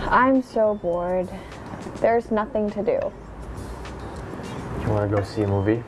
I'm so bored. There's nothing to do. You want to go see a movie?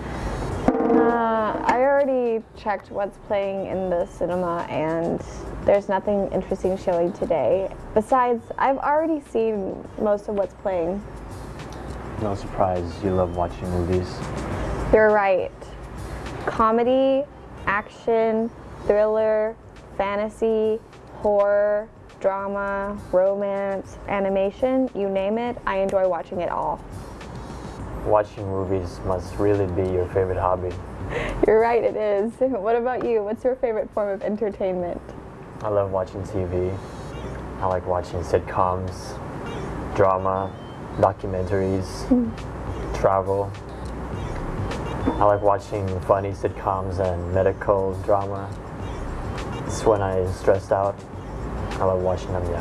I already checked what's playing in the cinema and there's nothing interesting showing today. Besides, I've already seen most of what's playing. No surprise, you love watching movies. You're right. Comedy, action, thriller, fantasy, horror, drama, romance, animation, you name it, I enjoy watching it all. Watching movies must really be your favorite hobby. You're right, it is. What about you? What's your favorite form of entertainment? I love watching TV. I like watching sitcoms, drama, documentaries, travel. I like watching funny sitcoms and medical drama. It's when I'm stressed out. I love watching them,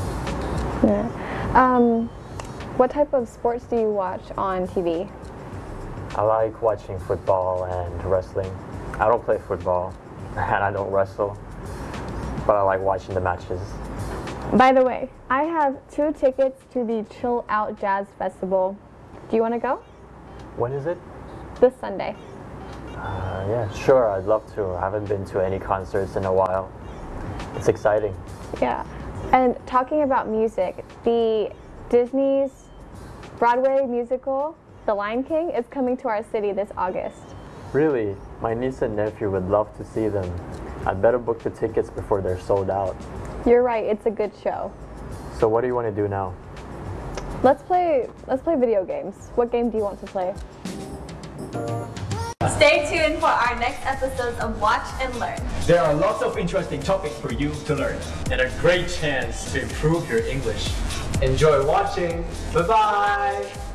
Yeah. What type of sports do you watch on TV? I like watching football and wrestling. I don't play football and I don't wrestle, but I like watching the matches. By the way, I have 2 tickets to the Chill Out Jazz Festival. Do you want to go? When is it? This Sunday. Yeah, sure, I'd love to. I haven't been to any concerts in a while. It's exciting. Yeah. And talking about music, the Disney's Broadway musical, The Lion King, is coming to our city this August. Really? My niece and nephew would love to see them. I'd better book the tickets before they're sold out. You're right, it's a good show. So what do you want to do now? Let's play video games. What game do you want to play? Stay tuned for our next episodes of Watch and Learn. There are lots of interesting topics for you to learn. And a great chance to improve your English. Enjoy watching. Bye-bye.